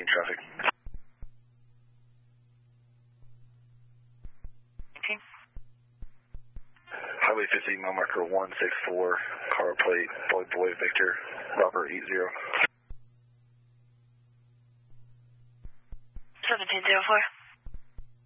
traffic. 19. Highway 50, mile marker 164, car plate, Boy Victor, Robert 80. 1704.